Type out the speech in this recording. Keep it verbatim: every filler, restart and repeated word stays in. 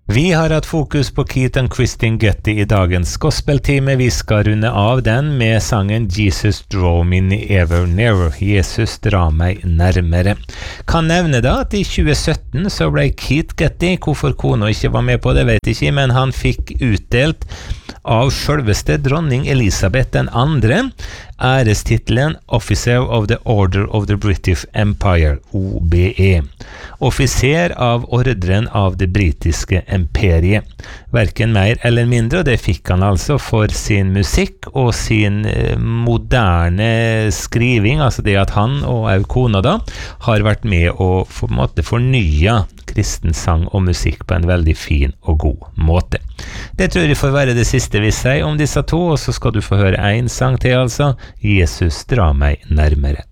Vi har hatt fokus på Keith and Christine Getty I dagens gospeltime. Vi skal runde av den med sangen Jesus Draw Me Ever Nearer. Jesus dra meg nærmere. Kan nevne da at I tjue sytten så ble Keith Getty, hvorfor kona ikke var med på det vet jeg ikke, men han fikk utdelt av selveste dronning Elisabeth den andre ærestitlen Officer of the Order of the British Empire, O B E. Offiser av ordren av det britiske imperiet. Hverken mer eller mindre, og det fikk han altså for sin musikk og sin eh, moderne skriving, altså det at han og au kona da har vært med å på en måte fornya kristen sang og musikk på en veldig fin og god måte. Det tror jeg får være det siste vi sier om disse to, og så skal du få høre en sang til altså, Jesus dra meg nærmere.